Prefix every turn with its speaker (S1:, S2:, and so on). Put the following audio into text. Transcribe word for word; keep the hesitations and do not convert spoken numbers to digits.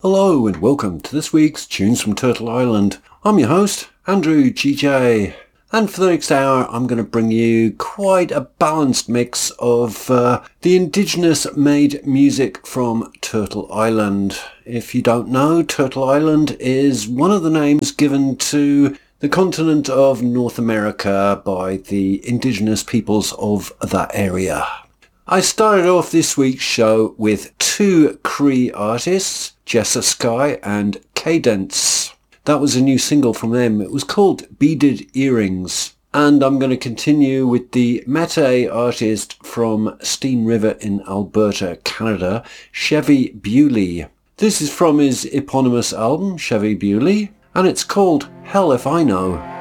S1: Hello and welcome to this week's Tunes from Turtle Island. I'm your host, Andrew G J. And for the next hour, I'm going to bring you quite a balanced mix of uh, the indigenous-made music from Turtle Island. If you don't know, Turtle Island is one of the names given to the continent of North America by the indigenous peoples of that area. I started off this week's show with two Cree artists, Jessa Sky and Cadence. That was a new single from them. It was called Beaded Earrings. And I'm going to continue with the Métis artist from Steam River in Alberta, Canada, Chevy Bewley. This is from his eponymous album, Chevy Bewley, and it's called Hell If I Know.